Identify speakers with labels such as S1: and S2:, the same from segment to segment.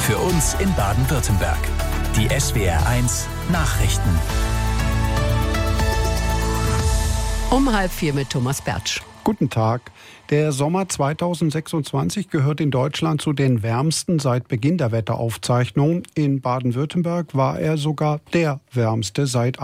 S1: Für uns in Baden-Württemberg. Die SWR1 Nachrichten.
S2: Um 3:30 mit Thomas Bertsch.
S3: Guten Tag. Der Sommer 2026 gehört in Deutschland zu den wärmsten seit Beginn der Wetteraufzeichnung. In Baden-Württemberg war er sogar der wärmste seit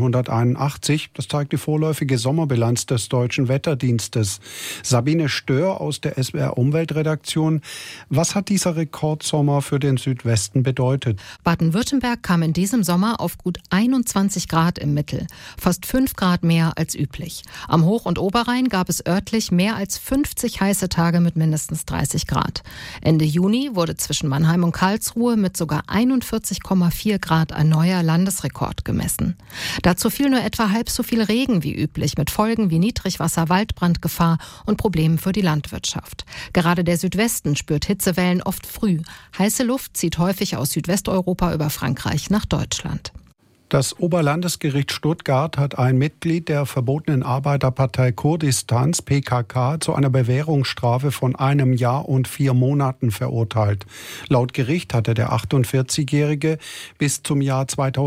S3: 1881. Das zeigt die vorläufige Sommerbilanz des Deutschen Wetterdienstes. Sabine Stör aus der SWR Umweltredaktion. Was hat dieser Rekordsommer für den Südwesten bedeutet?
S2: Baden-Württemberg kam in diesem Sommer auf gut 21 Grad im Mittel. Fast 5 Grad mehr als üblich. Am Hoch- und Oberrhein gab es örtlich mehr als 50 heiße Tage mit mindestens 30 Grad. Ende Juni wurde zwischen Mannheim und Karlsruhe mit sogar 41,4 Grad ein neuer Landesrekord gemessen. Dazu fiel nur etwa halb so viel Regen wie üblich, mit Folgen wie Niedrigwasser, Waldbrandgefahr und Problemen für die Landwirtschaft. Gerade der Südwesten spürt Hitzewellen oft früh. Heiße Luft zieht häufig aus Südwesteuropa über Frankreich nach Deutschland.
S3: Das Oberlandesgericht Stuttgart hat ein Mitglied der verbotenen Arbeiterpartei Kurdistans, PKK, zu einer Bewährungsstrafe von 1 Jahr und 4 Monaten verurteilt. Laut Gericht hatte der 48-Jährige bis zum Jahr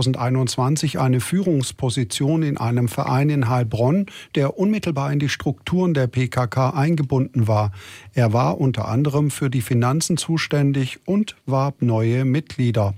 S3: 2021 eine Führungsposition in einem Verein in Heilbronn, der unmittelbar in die Strukturen der PKK eingebunden war. Er war unter anderem für die Finanzen zuständig und warb neue Mitglieder.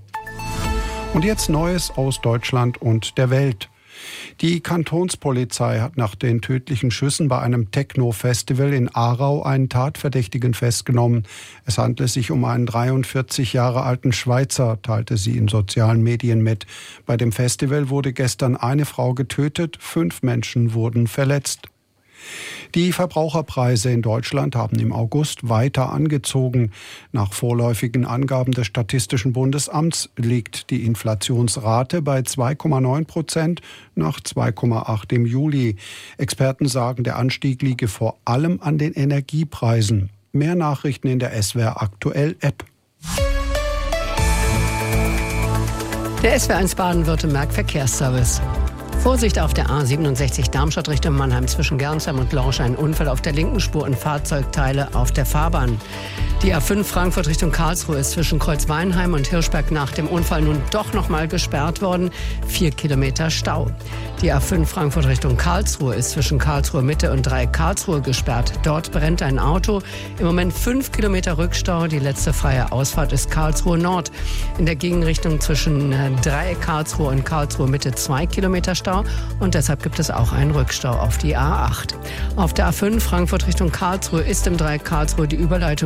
S3: Und jetzt Neues aus Deutschland und der Welt. Die Kantonspolizei hat nach den tödlichen Schüssen bei einem Techno-Festival in Aarau einen Tatverdächtigen festgenommen. Es handelt sich um einen 43 Jahre alten Schweizer, teilte sie in sozialen Medien mit. Bei dem Festival wurde gestern eine Frau getötet, 5 Menschen wurden verletzt. Die Verbraucherpreise in Deutschland haben im August weiter angezogen. Nach vorläufigen Angaben des Statistischen Bundesamts liegt die Inflationsrate bei 2,9%, nach 2,8% im Juli. Experten sagen, der Anstieg liege vor allem an den Energiepreisen. Mehr Nachrichten in der SWR Aktuell App.
S2: Der SWR1 Baden-Württemberg Verkehrsservice. Vorsicht auf der A67 Darmstadt Richtung Mannheim zwischen Gernsheim und Lorsch. Ein Unfall auf der linken Spur und Fahrzeugteile auf der Fahrbahn. Die A5 Frankfurt Richtung Karlsruhe ist zwischen Kreuzweinheim und Hirschberg nach dem Unfall nun doch nochmal gesperrt worden. 4 Kilometer Stau. Die A5 Frankfurt Richtung Karlsruhe ist zwischen Karlsruhe Mitte und Dreieck Karlsruhe gesperrt. Dort brennt ein Auto. Im Moment 5 Kilometer Rückstau. Die letzte freie Ausfahrt ist Karlsruhe Nord. In der Gegenrichtung zwischen Dreieck Karlsruhe und Karlsruhe Mitte 2 Kilometer Stau. Und deshalb gibt es auch einen Rückstau auf die A8. Auf der A5 Frankfurt Richtung Karlsruhe ist im Dreieck Karlsruhe die Überleitung